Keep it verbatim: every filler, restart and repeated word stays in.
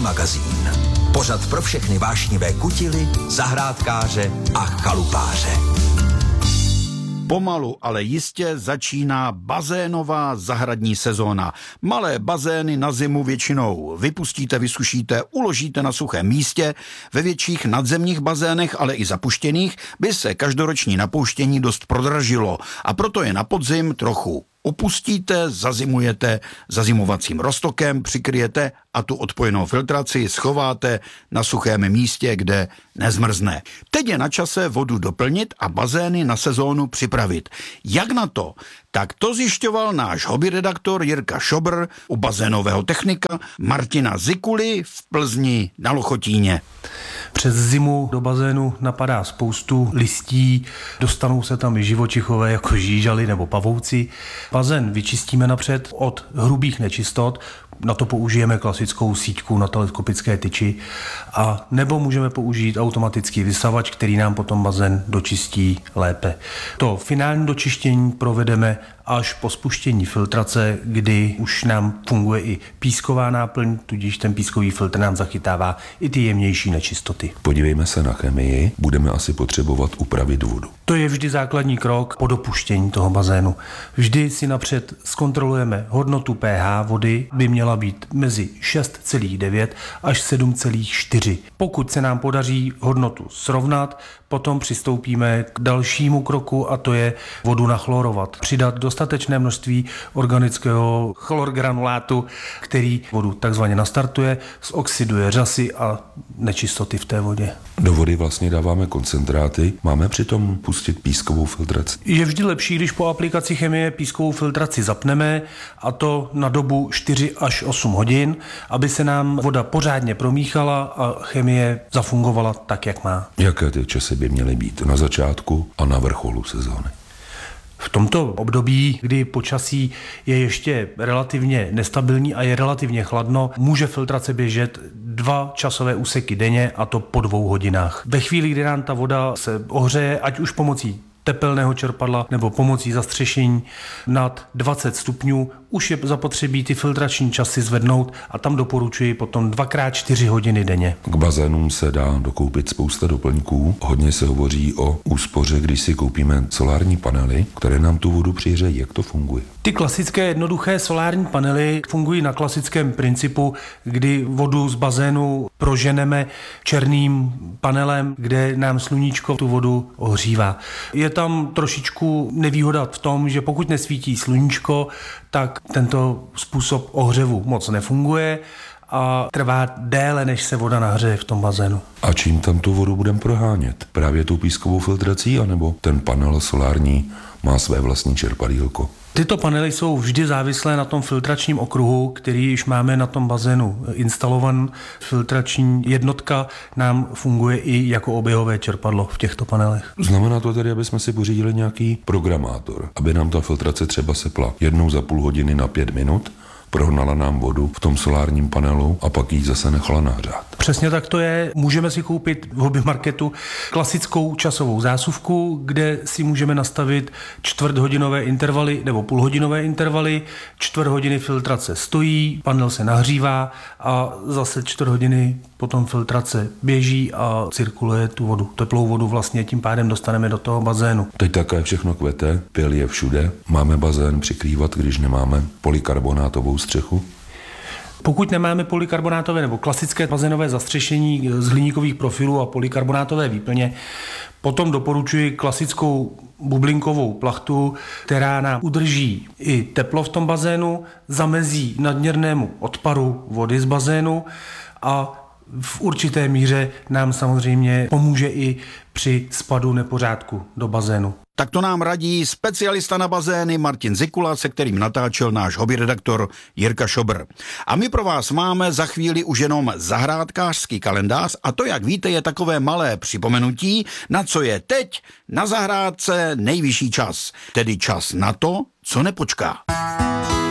magazín. Pořad pro všechny vášnivé kutily, zahrádkáře a chalupáře. Pomalu, ale jistě začíná bazénová zahradní sezóna. Malé bazény na zimu většinou vypustíte, vysušíte, uložíte na suchém místě. Ve větších nadzemních bazénech, ale i zapuštěných, by se každoroční napouštění dost prodražilo a proto je na podzim trochu opustíte, zazimujete zazimovacím roztokem, přikryjete a tu odpojenou filtraci schováte na suchém místě, kde nezmrzne. Teď je na čase vodu doplnit a bazény na sezónu připravit. Jak na to? Tak to zjišťoval náš hobby redaktor Jirka Šobr u bazénového technika Martina Zikuly v Plzni na Lochotíně. Přes zimu do bazénu napadá spoustu listí, dostanou se tam i živočichové jako žížaly nebo pavouci. Bazén vyčistíme napřed od hrubých nečistot, na to použijeme klasickou síťku na teleskopické tyči, a nebo můžeme použít automatický vysavač, který nám potom bazén dočistí lépe. To finální dočištění provedeme až po spuštění filtrace, kdy už nám funguje i písková náplň, tudíž ten pískový filtr nám zachytává i ty jemnější nečistoty. Podívejme se na chemii, budeme asi potřebovat upravit vodu. To je vždy základní krok po dopuštění toho bazénu. Vždy si napřed zkontrolujeme hodnotu pH vody, by měla být mezi šest celá devět až sedm celá čtyři. Pokud se nám podaří hodnotu srovnat, potom přistoupíme k dalšímu kroku, a to je vodu nachlorovat. Přidat dostatečné množství organického chlorgranulátu, který vodu takzvaně nastartuje, zoxiduje řasy a nečistoty v té vodě. Do vody vlastně dáváme koncentráty, máme přitom pustit pískovou filtraci. Je vždy lepší, když po aplikaci chemie pískovou filtraci zapneme, a to na dobu čtyři až osm hodin, aby se nám voda pořádně promíchala a chemie zafungovala tak, jak má. Jaké ty časy by měly být na začátku a na vrcholu sezóny? V tomto období, kdy počasí je ještě relativně nestabilní a je relativně chladno, může filtrace běžet dva časové úseky denně, a to po dvou hodinách. Ve chvíli, kdy nám ta voda se ohřeje, ať už pomocí tepelného čerpadla nebo pomocí zastřešení nad dvacet stupňů, už je zapotřebí ty filtrační časy zvednout, a tam doporučuji potom dvakrát čtyři hodiny denně. K bazénům se dá dokoupit spousta doplňků. Hodně se hovoří o úspoře, když si koupíme solární panely, které nám tu vodu přihřejí. Jak to funguje? Ty klasické jednoduché solární panely fungují na klasickém principu, kdy vodu z bazénu proženeme černým panelem, kde nám sluníčko tu vodu ohřívá. Je tam trošičku nevýhoda v tom, že pokud nesvítí sluníčko, tak tento způsob ohřevu moc nefunguje a trvá déle, než se voda nahřeje v tom bazénu. A čím tam tu vodu budeme prohánět? Právě tou pískovou filtrací, anebo ten panel solární má své vlastní čerpadýlko? Tyto panely jsou vždy závislé na tom filtračním okruhu, který již máme na tom bazénu instalovan. Filtrační jednotka nám funguje i jako oběhové čerpadlo v těchto panelech. Znamená to tedy, aby jsme si pořídili nějaký programátor, aby nám ta filtrace třeba sepla jednou za půl hodiny na pět minut, prohnala nám vodu v tom solárním panelu a pak ji zase nechala nahřát. Přesně tak to je. Můžeme si koupit v hobby marketu klasickou časovou zásuvku, kde si můžeme nastavit čtvrthodinové intervaly nebo půlhodinové intervaly. Čtvrt hodiny filtrace stojí, panel se nahřívá a zase čtvrt hodiny potom filtrace běží a cirkuluje tu vodu. Teplou vodu vlastně tím pádem dostaneme do toho bazénu. Teď také všechno kvete, pěl je všude. Máme bazén přikrývat, když nemáme polykarbonátovou střechu. Pokud nemáme polykarbonátové nebo klasické bazénové zastřešení z hliníkových profilů a polykarbonátové výplně, potom doporučuji klasickou bublinkovou plachtu, která nám udrží i teplo v tom bazénu, zamezí nadměrnému odparu vody z bazénu a v určité míře nám samozřejmě pomůže i při spadu nepořádku do bazénu. Tak to nám radí specialista na bazény Martin Zikula, se kterým natáčel náš hobby redaktor Jirka Šobr. A my pro vás máme za chvíli už jenom zahrádkářský kalendář, a to, jak víte, je takové malé připomenutí, na co je teď na zahrádce nejvyšší čas. Tedy čas na to, co nepočká.